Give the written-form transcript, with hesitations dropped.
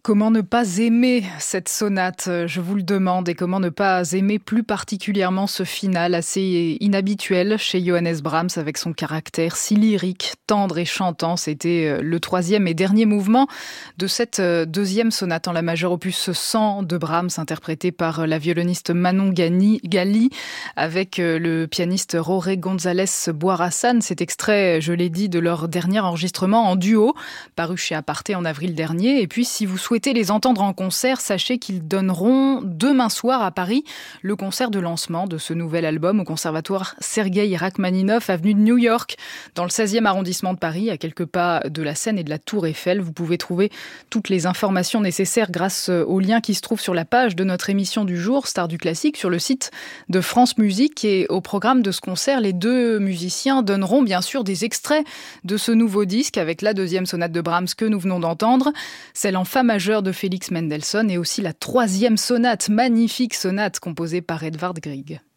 Comment ne pas aimer cette sonate, je vous le demande, et comment ne pas aimer plus particulièrement ce final assez inhabituel chez Johannes Brahms avec son caractère si lyrique, tendre et chantant. C'était le troisième et dernier mouvement de cette deuxième sonate en la majeure opus 100 de Brahms, interprétée par la violoniste Manon Gali avec le pianiste Jorge González Boirassan. Cet extrait, je l'ai dit, de leur dernier enregistrement en duo, paru chez Aparté en avril dernier. Et puis, si vous souhaitez les entendre en concert, sachez qu'ils donneront demain soir à Paris le concert de lancement de ce nouvel album au conservatoire Sergueï Rachmaninov, avenue de New York, dans le 16e arrondissement de Paris, à quelques pas de la Seine et de la Tour Eiffel. Vous pouvez trouver toutes les informations nécessaires grâce au lien qui se trouve sur la page de notre émission du jour, Star du Classique, sur le site de France Musique. Et au programme de ce concert, les deux musiciens donneront bien sûr des extraits de ce nouveau disque avec la deuxième sonate de Brahms que nous venons d'entendre, celle en fa majeur de Félix Mendelssohn et aussi la troisième sonate, magnifique sonate composée par Edvard Grieg.